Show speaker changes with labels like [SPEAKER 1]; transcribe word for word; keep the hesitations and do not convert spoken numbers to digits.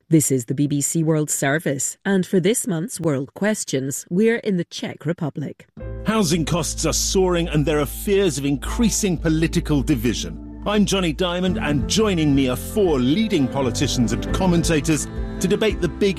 [SPEAKER 1] This is the B B C World Service, and for this month's World Questions, we're in the Czech Republic.
[SPEAKER 2] Housing costs are soaring and there are fears of increasing political division. I'm Johnny Diamond, and joining me are four leading politicians and commentators to debate the big